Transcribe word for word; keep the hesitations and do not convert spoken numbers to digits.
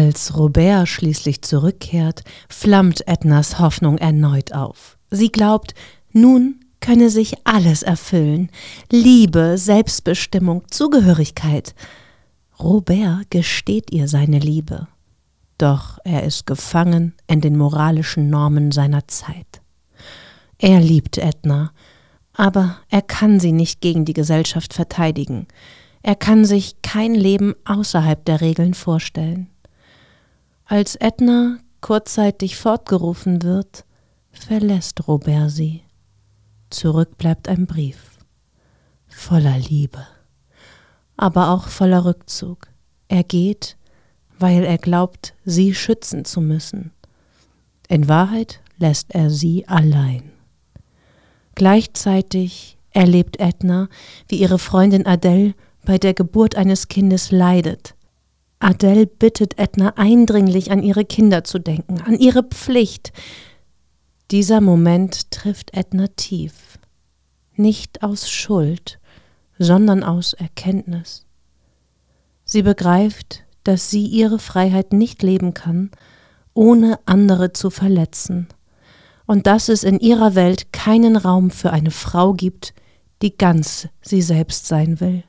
Als Robert schließlich zurückkehrt, flammt Ednas Hoffnung erneut auf. Sie glaubt, nun könne sich alles erfüllen: Liebe, Selbstbestimmung, Zugehörigkeit. Robert gesteht ihr seine Liebe. Doch er ist gefangen in den moralischen Normen seiner Zeit. Er liebt Edna, aber er kann sie nicht gegen die Gesellschaft verteidigen. Er kann sich kein Leben außerhalb der Regeln vorstellen. Als Edna kurzzeitig fortgerufen wird, verlässt Robert sie. Zurück bleibt ein Brief, voller Liebe, aber auch voller Rückzug. Er geht, weil er glaubt, sie schützen zu müssen. In Wahrheit lässt er sie allein. Gleichzeitig erlebt Edna, wie ihre Freundin Adele bei der Geburt eines Kindes leidet. Adele bittet Edna eindringlich, an ihre Kinder zu denken, an ihre Pflicht. Dieser Moment trifft Edna tief. Nicht aus Schuld, sondern aus Erkenntnis. Sie begreift, dass sie ihre Freiheit nicht leben kann, ohne andere zu verletzen, und dass es in ihrer Welt keinen Raum für eine Frau gibt, die ganz sie selbst sein will.